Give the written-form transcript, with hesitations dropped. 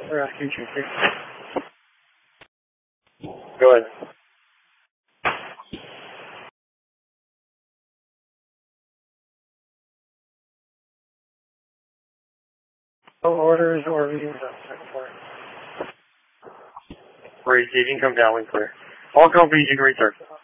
Rescue 2-3. Go ahead. No orders or readings on second floor. Receiving, come down, clear. All companies you can return.